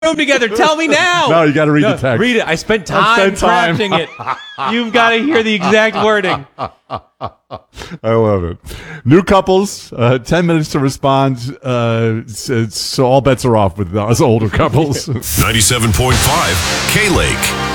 room together. Tell me now. No, you got to read the text. Read it. I spent time crafting it. You've got to hear the exact wording. I love it. New couples, 10 minutes to respond. So all bets are off with us older couples. 97.5 K-Lake.